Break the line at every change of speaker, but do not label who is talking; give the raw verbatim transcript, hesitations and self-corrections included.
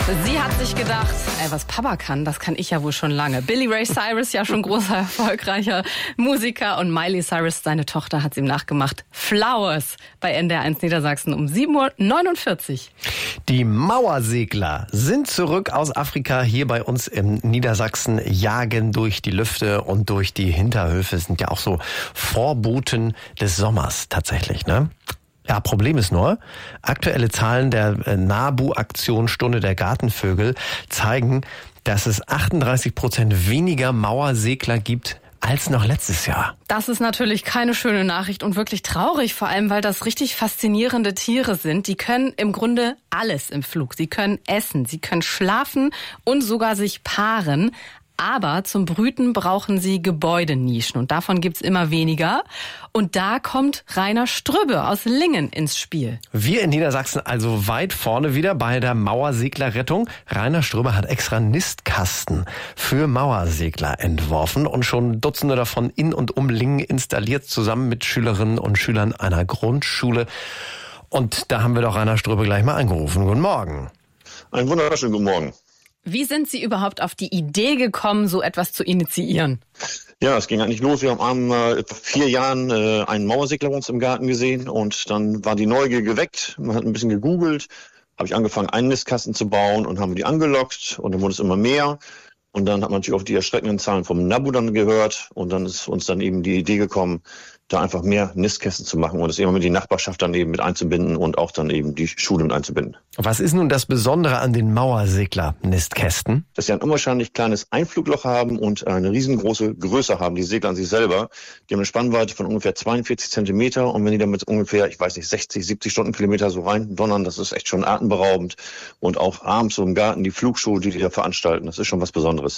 Sie hat sich gedacht, ey, was Papa kann, das kann ich ja wohl schon lange. Billy Ray Cyrus, ja schon großer, erfolgreicher Musiker, und Miley Cyrus, seine Tochter, hat es ihm nachgemacht. Flowers bei N D R eins Niedersachsen um sieben Uhr neunundvierzig.
Die Mauersegler sind zurück aus Afrika hier bei uns im Niedersachsen, jagen durch die Lüfte und durch die Hinterhöfe. Sind ja auch so Vorboten des Sommers tatsächlich, ne? Ja, Problem ist nur, aktuelle Zahlen der NABU-Aktion Stunde der Gartenvögel zeigen, dass es achtunddreißig Prozent weniger Mauersegler gibt als noch letztes Jahr.
Das ist natürlich keine schöne Nachricht und wirklich traurig, vor allem, weil das richtig faszinierende Tiere sind. Die können im Grunde alles im Flug. Sie können essen, sie können schlafen und sogar sich paaren. Aber zum Brüten brauchen sie Gebäudenischen und davon gibt's immer weniger. Und da kommt Rainer Strübbe aus Lingen ins Spiel.
Wir in Niedersachsen also weit vorne wieder bei der Mauerseglerrettung. Rainer Strübbe hat extra Nistkasten für Mauersegler entworfen und schon Dutzende davon in und um Lingen installiert, zusammen mit Schülerinnen und Schülern einer Grundschule. Und da haben wir doch Rainer Strübbe gleich mal angerufen. Guten Morgen.
Einen wunderschönen guten Morgen.
Wie sind Sie überhaupt auf die Idee gekommen, so etwas zu initiieren?
Ja, es ging eigentlich los. Wir haben äh, vor vier Jahren äh, einen Mauersegler bei uns im Garten gesehen und dann war die Neugier geweckt. Man hat ein bisschen gegoogelt, habe ich angefangen, einen Nistkasten zu bauen und haben die angelockt und dann wurde es immer mehr. Und dann hat man natürlich auch die erschreckenden Zahlen vom NABU dann gehört und dann ist uns dann eben die Idee gekommen, da einfach mehr Nistkästen zu machen und es immer mit die Nachbarschaft dann eben mit einzubinden und auch dann eben die Schule mit einzubinden.
Was ist nun das Besondere an den Mauersegler-Nistkästen?
Dass sie ein unwahrscheinlich kleines Einflugloch haben und eine riesengroße Größe haben, die Segler an sich selber. Die haben eine Spannweite von ungefähr zweiundvierzig Zentimeter und wenn die damit ungefähr, ich weiß nicht, sechzig, siebzig Stundenkilometer so rein donnern, das ist echt schon atemberaubend. Und auch abends so im Garten die Flugshow, die die da veranstalten, das ist schon was Besonderes.